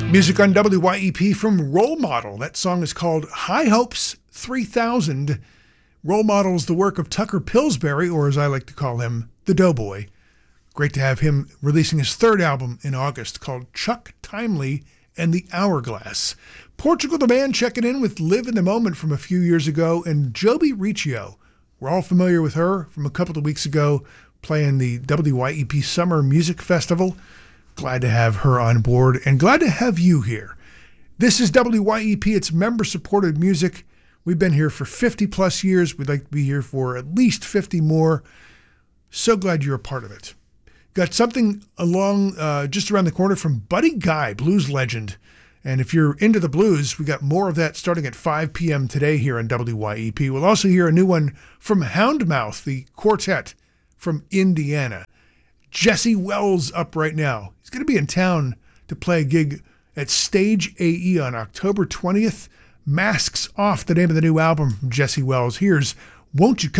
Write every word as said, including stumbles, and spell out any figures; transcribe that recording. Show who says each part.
Speaker 1: Music on W Y E P from Role Model. That song is called High Hopes three thousand. Role Model is the work of Tucker Pillsbury, or as I like to call him, the Doughboy. Great to have him releasing his third album in August called Chuck Timely and the Hourglass. Portugal the Band checking in with Live in the Moment from a few years ago, and Joby Riccio. We're all familiar with her from a couple of weeks ago playing the W Y E P Summer Music Festival. Glad to have her on board and glad to have you here. This is W Y E P. It's member-supported music. We've been here for fifty plus years. We'd like to be here for at least fifty more. So glad you're a part of it. Got something along uh, just around the corner from Buddy Guy, blues legend. And if you're into the blues, we got more of that starting at five p.m. today here on W Y E P. We'll also hear a new one from Houndmouth, the quartet from Indiana. Jesse Wells up right now. He's going to be in town to play a gig at Stage A E on October twentieth. Masks Off, the name of the new album from Jesse Wells. Here's Won't You Come?